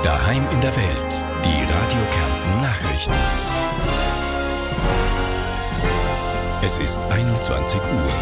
Daheim in der Welt. Die Radio Kärnten Nachrichten. Es ist 21 Uhr.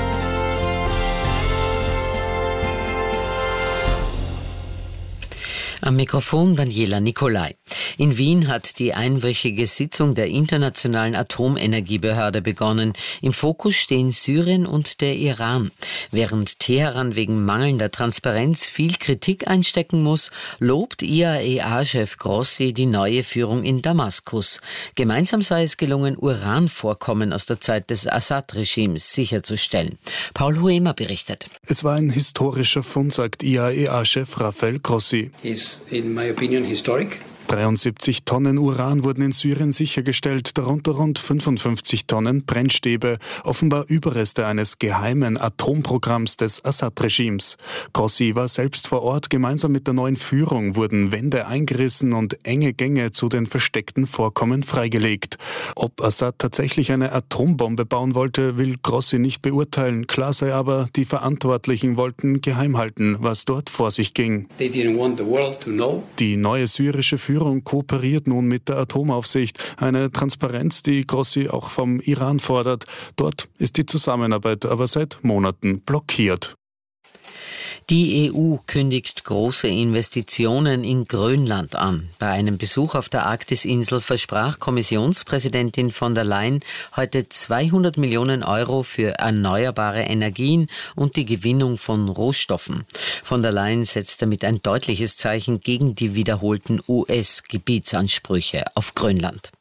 Am Mikrofon Daniela Nicolai. In Wien hat die einwöchige Sitzung der Internationalen Atomenergiebehörde begonnen. Im Fokus stehen Syrien und der Iran. Während Teheran wegen mangelnder Transparenz viel Kritik einstecken muss, lobt IAEA-Chef Grossi die neue Führung in Damaskus. Gemeinsam sei es gelungen, Uranvorkommen aus der Zeit des Assad-Regimes sicherzustellen. Paul Huemer berichtet. Es war ein historischer Fund, sagt IAEA-Chef Rafael Grossi. In my opinion, historic. 73 Tonnen Uran wurden in Syrien sichergestellt, darunter rund 55 Tonnen Brennstäbe, offenbar Überreste eines geheimen Atomprogramms des Assad-Regimes. Grossi war selbst vor Ort. Gemeinsam mit der neuen Führung wurden Wände eingerissen und enge Gänge zu den versteckten Vorkommen freigelegt. Ob Assad tatsächlich eine Atombombe bauen wollte, will Grossi nicht beurteilen. Klar sei aber, die Verantwortlichen wollten geheim halten, was dort vor sich ging. They didn't want the world to know. Die neue syrische Führung kooperiert nun mit der Atomaufsicht. Eine Transparenz, die Grossi auch vom Iran fordert. Dort ist die Zusammenarbeit aber seit Monaten blockiert. Die EU kündigt große Investitionen in Grönland an. Bei einem Besuch auf der Arktisinsel versprach Kommissionspräsidentin von der Leyen heute 200 Millionen Euro für erneuerbare Energien und die Gewinnung von Rohstoffen. Von der Leyen setzt damit ein deutliches Zeichen gegen die wiederholten US-Gebietsansprüche auf Grönland.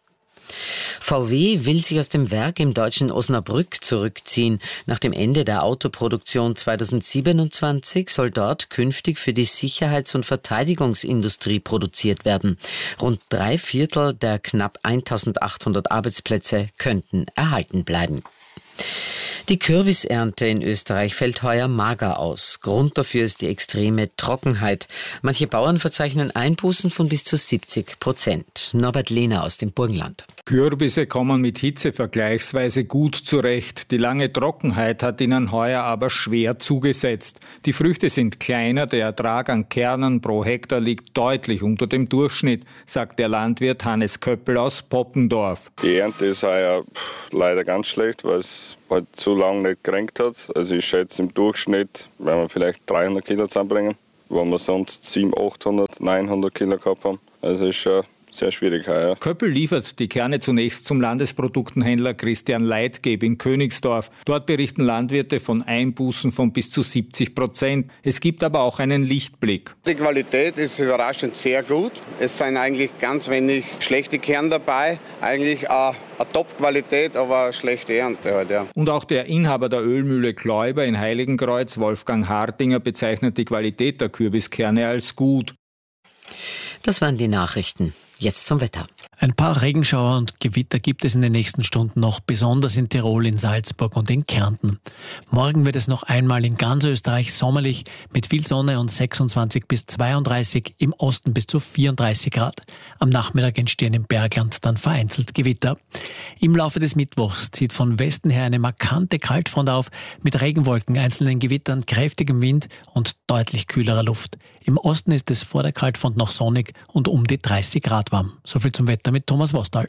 VW will sich aus dem Werk im deutschen Osnabrück zurückziehen. Nach dem Ende der Autoproduktion 2027 soll dort künftig für die Sicherheits- und Verteidigungsindustrie produziert werden. Rund 3/4 der knapp 1800 Arbeitsplätze könnten erhalten bleiben. Die Kürbisernte in Österreich fällt heuer mager aus. Grund dafür ist die extreme Trockenheit. Manche Bauern verzeichnen Einbußen von bis zu 70%. Norbert Lehner aus dem Burgenland. Kürbisse kommen mit Hitze vergleichsweise gut zurecht. Die lange Trockenheit hat ihnen heuer aber schwer zugesetzt. Die Früchte sind kleiner, der Ertrag an Kernen pro Hektar liegt deutlich unter dem Durchschnitt, sagt der Landwirt Hannes Köppel aus Poppendorf. Die Ernte ist heuer leider ganz schlecht, weil es halt zu lange nicht geregnet hat. Also ich schätze im Durchschnitt werden wir vielleicht 300 Kilo zusammenbringen, wo wir sonst 700, 800, 900 Kilo gehabt haben. Also ist schon sehr schwierig heuer. Köppel liefert die Kerne zunächst zum Landesproduktenhändler Christian Leitgeb in Königsdorf. Dort berichten Landwirte von Einbußen von bis zu 70%. Es gibt aber auch einen Lichtblick. Die Qualität ist überraschend sehr gut. Es sind eigentlich ganz wenig schlechte Kerne dabei. Eigentlich eine Top-Qualität, aber eine schlechte Ernte halt, ja. Und auch der Inhaber der Ölmühle Gläuber in Heiligenkreuz, Wolfgang Hartinger, bezeichnet die Qualität der Kürbiskerne als gut. Das waren die Nachrichten. Jetzt zum Wetter. Ein paar Regenschauer und Gewitter gibt es in den nächsten Stunden noch, besonders in Tirol, in Salzburg und in Kärnten. Morgen wird es noch einmal in ganz Österreich sommerlich mit viel Sonne und 26 bis 32, im Osten bis zu 34 Grad. Am Nachmittag entstehen im Bergland dann vereinzelt Gewitter. Im Laufe des Mittwochs zieht von Westen her eine markante Kaltfront auf, mit Regenwolken, einzelnen Gewittern, kräftigem Wind und deutlich kühlerer Luft. Im Osten ist es vor der Kaltfront noch sonnig und um die 30 Grad warm. So viel zum Wetter mit Thomas Wostal.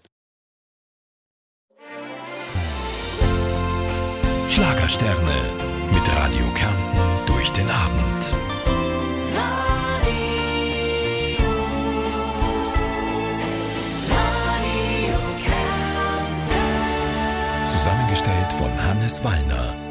Schlagersterne mit Radio Kärnten durch den Abend. Zusammengestellt von Hannes Wallner.